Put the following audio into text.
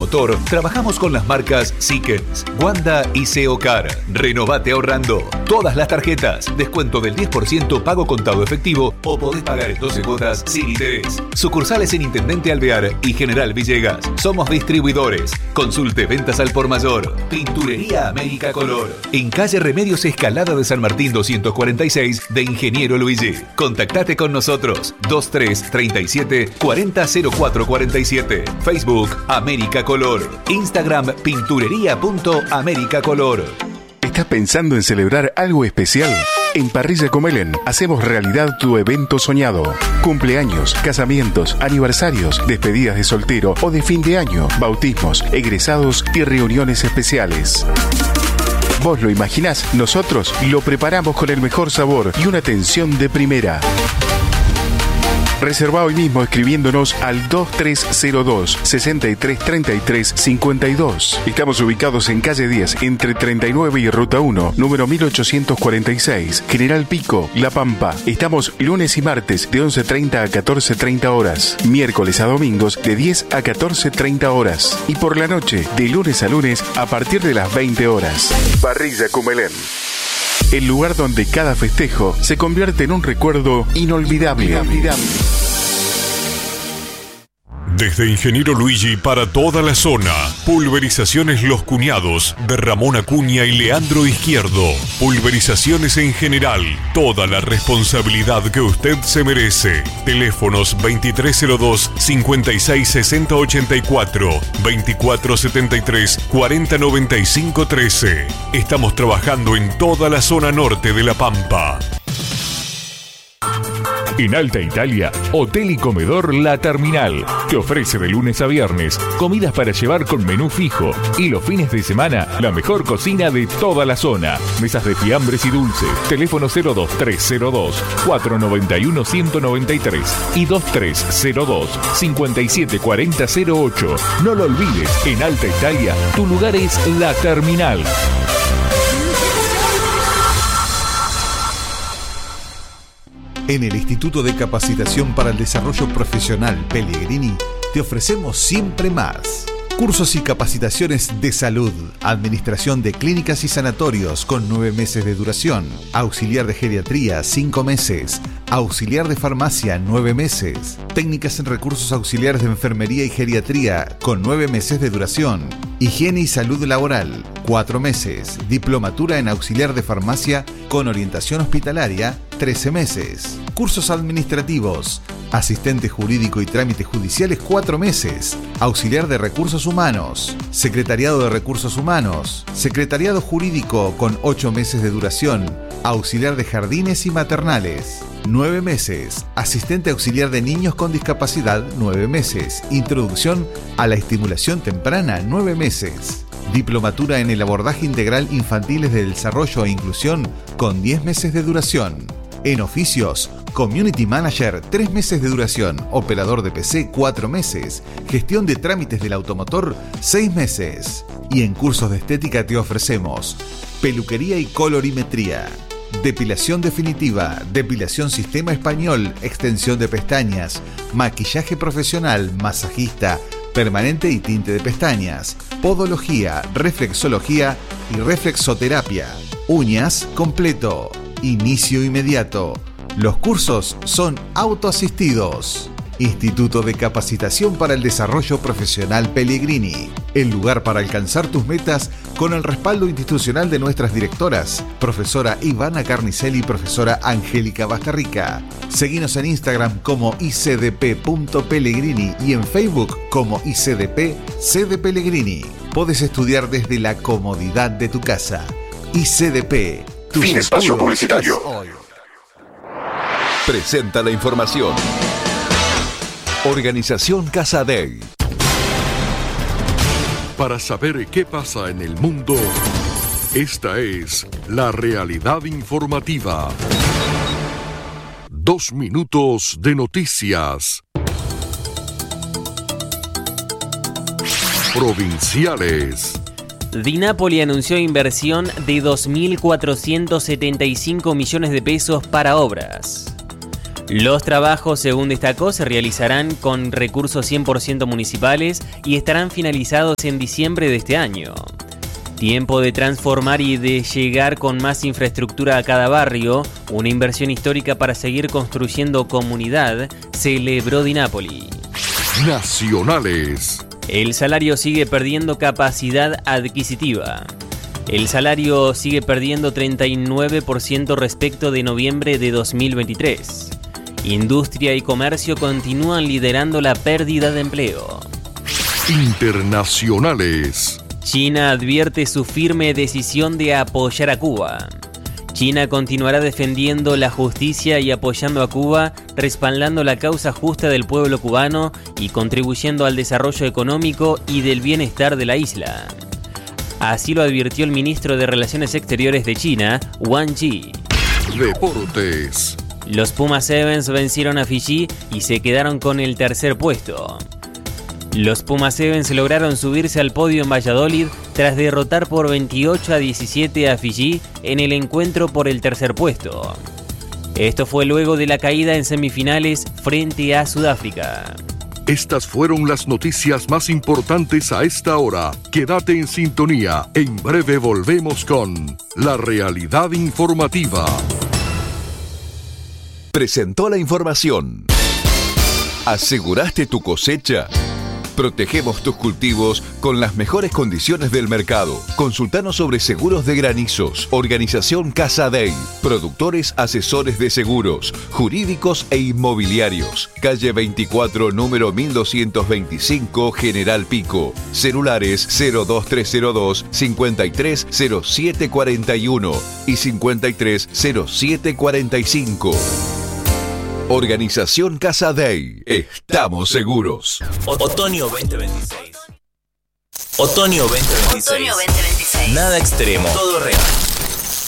automotor, trabajamos con las marcas Siemens, Wanda y Seocar. Renovate ahorrando. Todas las tarjetas, descuento del 10%, pago contado efectivo o podés pagar en 12 cuotas sin interés. Sucursales en Intendente Alvear y General Villegas. Somos distribuidores. Consulte ventas al por mayor. Pinturería América Color. En calle Remedios Escalada de San Martín 246 de Ingeniero Luigi. Contactate con nosotros. 2337 400447. Facebook América Color. Instagram pinturería.americacolor. ¿Estás pensando en celebrar algo especial? En Parrilla Comelén hacemos realidad tu evento soñado. Cumpleaños, casamientos, aniversarios, despedidas de soltero o de fin de año, bautismos, egresados y reuniones especiales. ¿Vos lo imaginás? Nosotros lo preparamos con el mejor sabor y una atención de primera. Reserva hoy mismo escribiéndonos al 2302 6333 52. Estamos ubicados en calle 10, entre 39 y Ruta 1, número 1846, General Pico, La Pampa. Estamos lunes y martes de 11:30 a 14:30 horas, miércoles a domingos de 10 a 14:30 horas y por la noche de lunes a lunes a partir de las 20 horas. Parrilla Comelén. El lugar donde cada festejo se convierte en un recuerdo inolvidable. Desde Ingeniero Luigi para toda la zona, Pulverizaciones Los Cuñados de Ramón Acuña y Leandro Izquierdo. Pulverizaciones en general, toda la responsabilidad que usted se merece. Teléfonos 2302 566084, 2473 409513. Estamos trabajando en toda la zona norte de La Pampa. En Alta Italia, Hotel y Comedor La Terminal. Te ofrece de lunes a viernes comidas para llevar con menú fijo. Y los fines de semana, la mejor cocina de toda la zona. Mesas de fiambres y dulces. Teléfono 02302 491 193 y 2302 574008. No lo olvides, en Alta Italia, tu lugar es La Terminal. En el Instituto de Capacitación para el Desarrollo Profesional Pellegrini te ofrecemos siempre más. Cursos y capacitaciones de salud, administración de clínicas y sanatorios con 9 meses de duración, auxiliar de geriatría 5 meses, auxiliar de farmacia 9 meses, técnicas en recursos auxiliares de enfermería y geriatría con 9 meses de duración, higiene y salud laboral 4 meses, diplomatura en auxiliar de farmacia con orientación hospitalaria 13 meses, cursos administrativos, asistente jurídico y trámites judiciales 4 meses, auxiliar de recursos humanos, secretariado de recursos humanos, secretariado jurídico con 8 meses de duración, auxiliar de jardines y maternales 9 meses, asistente auxiliar de niños con discapacidad 9 meses, introducción a la estimulación temprana 9 meses, diplomatura en el abordaje integral infantiles de desarrollo e inclusión con 10 meses de duración. En oficios, Community Manager 3 meses de duración, operador de PC 4 meses, gestión de trámites del automotor 6 meses. Y en cursos de estética te ofrecemos peluquería y colorimetría, depilación definitiva, depilación sistema español, extensión de pestañas, maquillaje profesional, masajista, permanente y tinte de pestañas, podología, reflexología y reflexoterapia, uñas completo. Inicio inmediato. Los cursos son autoasistidos. Instituto de Capacitación para el Desarrollo Profesional Pellegrini. El lugar para alcanzar tus metas con el respaldo institucional de nuestras directoras, profesora Ivana Carnicelli y profesora Angélica Bastarrica. Seguinos en Instagram como icdp.pellegrini y en Facebook como icdp Pellegrini. Podés estudiar desde la comodidad de tu casa. ICDP. Fin espacio publicitario. Presenta la información. Organización Casa Day. Para saber qué pasa en el mundo, esta es la realidad informativa. 2 minutos de noticias. Provinciales. Di Napoli anunció inversión de 2.475 millones de pesos para obras. Los trabajos, según destacó, se realizarán con recursos 100% municipales y estarán finalizados en diciembre de este año. Tiempo de transformar y de llegar con más infraestructura a cada barrio, una inversión histórica para seguir construyendo comunidad, celebró Di Napoli. Nacionales. El salario sigue perdiendo capacidad adquisitiva. El salario sigue perdiendo 39% respecto de noviembre de 2023. Industria y comercio continúan liderando la pérdida de empleo. Internacionales. China advierte su firme decisión de apoyar a Cuba. China continuará defendiendo la justicia y apoyando a Cuba, respaldando la causa justa del pueblo cubano y contribuyendo al desarrollo económico y del bienestar de la isla. Así lo advirtió el ministro de Relaciones Exteriores de China, Wang Yi. Deportes. Los Puma Sevens vencieron a Fiji y se quedaron con el tercer puesto. Los Puma Sevens lograron subirse al podio en Valladolid tras derrotar por 28-17 a Fiji en el encuentro por el tercer puesto. Esto fue luego de la caída en semifinales frente a Sudáfrica. Estas fueron las noticias más importantes a esta hora. Quédate en sintonía. En breve volvemos con La Realidad Informativa. Presentó la información. ¿Aseguraste tu cosecha? Protegemos tus cultivos con las mejores condiciones del mercado. Consultanos sobre seguros de granizos. Organización Casa Dey. Productores asesores de seguros, jurídicos e inmobiliarios. Calle 24, número 1225, General Pico. Celulares 02302 530741 y 530745. Organización Casa Dey. Estamos seguros. Otoño 2026. Otoño 2026. Nada extremo. Todo real.